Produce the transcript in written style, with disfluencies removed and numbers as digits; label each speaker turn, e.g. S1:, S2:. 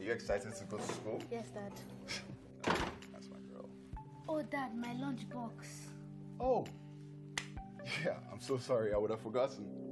S1: Are you excited to go to school?
S2: Yes, Dad.
S1: That's my girl.
S2: Oh, Dad, my lunchbox.
S1: Oh! Yeah, I'm so sorry. I would have forgotten.